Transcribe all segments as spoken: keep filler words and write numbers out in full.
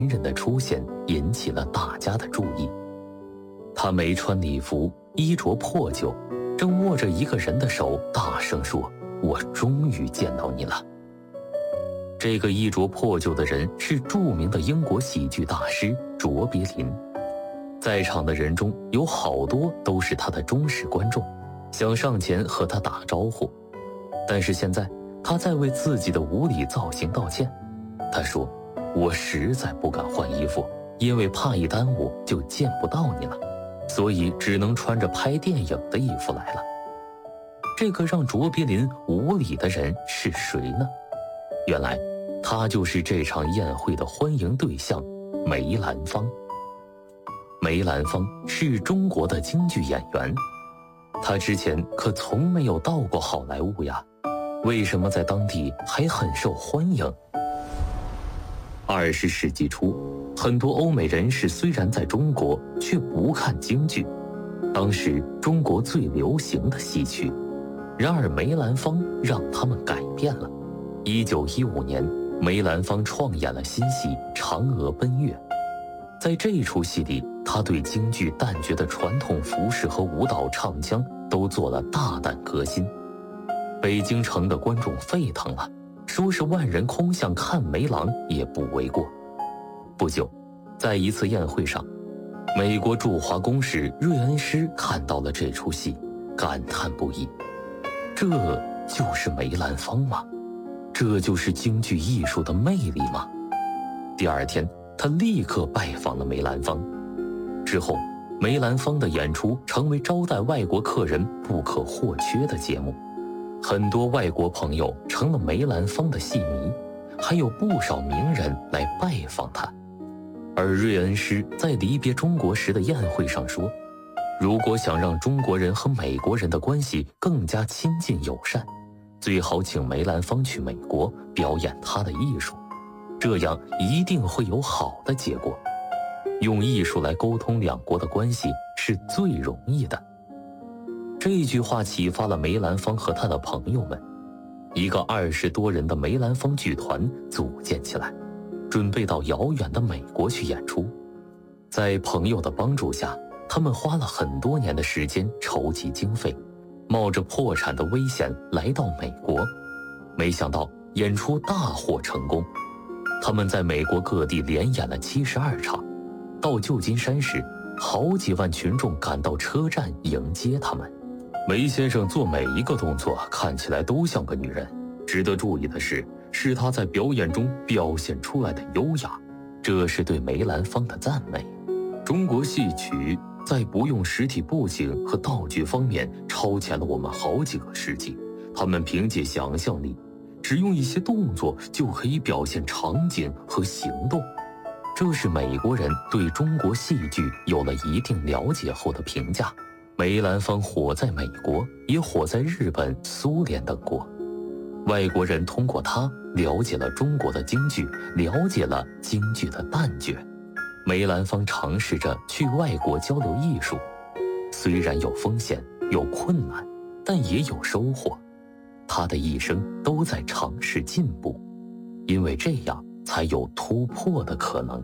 人的出现引起了大家的注意。他没穿礼服，衣着破旧，正握着一个人的手，大声说：“我终于见到你了。”这个衣着破旧的人是著名的英国喜剧大师卓别林。在场的人中有好多都是他的忠实观众，想上前和他打招呼。但是现在他在为自己的无礼造型道歉。他说：“我实在不敢换衣服，因为怕一耽误就见不到你了，所以只能穿着拍电影的衣服来了。”这个让卓别林无礼的人是谁呢？原来他就是这场宴会的欢迎对象梅兰芳。梅兰芳是中国的京剧演员，他之前可从没有到过好莱坞呀，为什么在当地还很受欢迎？二十世纪初，很多欧美人士虽然在中国，却不看京剧，当时中国最流行的戏曲。然而梅兰芳让他们改变了。一九一五年，梅兰芳创演了新戏《嫦娥奔月》。在这出戏里，他对京剧旦角的传统服饰和舞蹈唱腔都做了大胆革新。北京城的观众沸腾了，说是万人空巷看梅郎也不为过。不久，在一次宴会上，美国驻华公使瑞恩师看到了这出戏，感叹不已：这就是梅兰芳吗？这就是京剧艺术的魅力吗？第二天，他立刻拜访了梅兰芳。之后，梅兰芳的演出成为招待外国客人不可或缺的节目。很多外国朋友成了梅兰芳的戏迷，还有不少名人来拜访他。而瑞恩师在离别中国时的宴会上说，如果想让中国人和美国人的关系更加亲近友善，最好请梅兰芳去美国表演他的艺术，这样一定会有好的结果。用艺术来沟通两国的关系是最容易的。这句话启发了梅兰芳和他的朋友们，一个二十多人的梅兰芳剧团组建起来，准备到遥远的美国去演出。在朋友的帮助下，他们花了很多年的时间筹集经费，冒着破产的危险来到美国。没想到演出大获成功，他们在美国各地连演了七十二场。到旧金山时，好几万群众赶到车站迎接他们。梅先生做每一个动作看起来都像个女人，值得注意的是，是他在表演中表现出来的优雅，这是对梅兰芳的赞美。中国戏曲在不用实体布景和道具方面超前了我们好几个世纪，他们凭借想象力，只用一些动作就可以表现场景和行动。这是美国人对中国戏剧有了一定了解后的评价。梅兰芳火在美国，也火在日本、苏联等国。外国人通过他了解了中国的京剧，了解了京剧的旦角。梅兰芳尝试着去外国交流艺术，虽然有风险、有困难，但也有收获。他的一生都在尝试进步，因为这样才有突破的可能。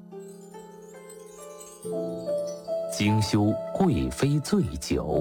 精修贵妃醉酒。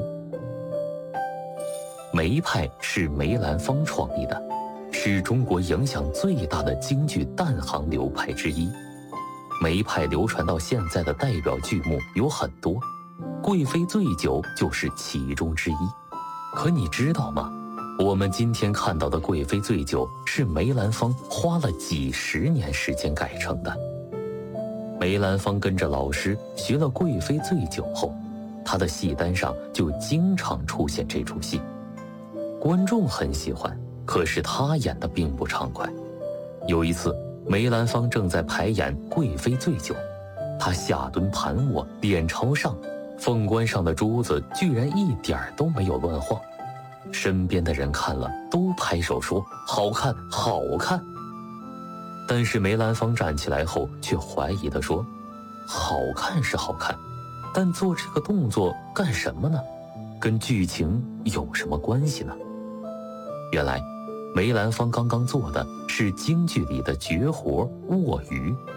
梅派是梅兰芳创立的，是中国影响最大的京剧旦行流派之一。梅派流传到现在的代表剧目有很多，贵妃醉酒就是其中之一。可你知道吗？我们今天看到的贵妃醉酒是梅兰芳花了几十年时间改成的。梅兰芳跟着老师学了贵妃醉酒后，他的戏单上就经常出现这出戏，观众很喜欢，可是他演得并不畅快。有一次，梅兰芳正在排演贵妃醉酒，他下蹲盘卧，脸朝上，凤冠上的珠子居然一点儿都没有乱晃。身边的人看了都拍手说好看好看。但是梅兰芳站起来后却怀疑地说，好看是好看，但做这个动作干什么呢？跟剧情有什么关系呢？原来梅兰芳刚刚做的是京剧里的绝活卧鱼。